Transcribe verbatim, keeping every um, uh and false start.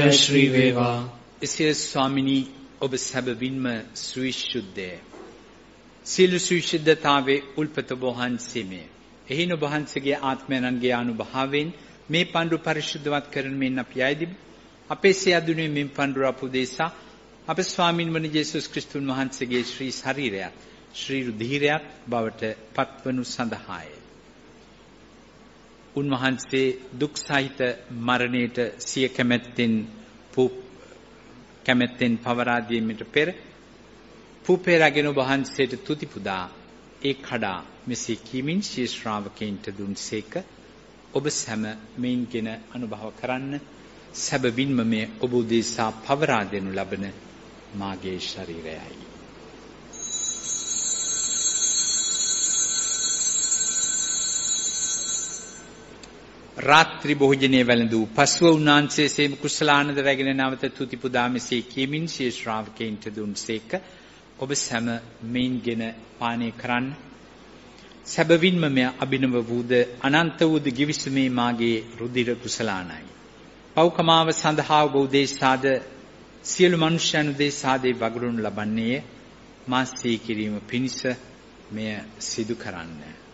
ශ්‍රී වේවා. එසේ ස්වාමිනී ඔබ සැබවින්ම සවිශුද්ධය. සියලු සවිශුද්ධතාවේ උල්පත වහන්සේමය. එහින ඔබ වහන්සේගේ ආත්මයන්ගේ අනුභවයෙන් මේ පඬුර පරිශුද්ධවත් කරන මෙන් අපි ආයදිමු. අපේ සියදුනේ මෙන් පඬුර අපුදේසා අප ස්වාමින් වන යේසුස් ක්‍රිස්තුන් වහන්සේගේ ශ්‍රී ශරීරයත් ශ්‍රී රුධිරයත් බවට පත්වනු සඳහාය. උන්වහන්සේ දුක් සහිත මරණයට සිය කැමැත්තෙන් කැමැත්තෙන් පවරා දීමට පෙර පුපේරගෙන වහන්සේට තුති පුදා ඒ කඩා මෙසේ කීමින් ශී ශ්‍රාවකයන්ට දුන්සේක. ඔබ සැම මෙයින්ගෙන අනුභව කරන්න. සැබවින්ම මේ ඔබ උදෙසා පවරා දෙනු ලබන මාගේ ශරීරයයි. රාත්‍රී භෝජනයේ වැළඳූ පසුව උන්වහන්සේ සේම කුසලානන්ද රැගෙන නැවත තුති පුදා මෙසේ කියමින් ශී ශ්‍රාවකයන්ට දුන්සේක. ඔබ සැම මෙයින්ගෙන පානය කරන්න. සැබවින්ම මෙය අභිනව වූද අනන්ත වූද ගිවිසුමේ මාගේ රුධිර කුසලානයි. පෞකමාව සඳහා ඔබ උදෙසාද සියලු මනුෂ්‍යයන් උදෙසාද වගුරුන් ලබන්නේ මා සිහි කිරීම පිණිස මෙය සිදු කරන්න.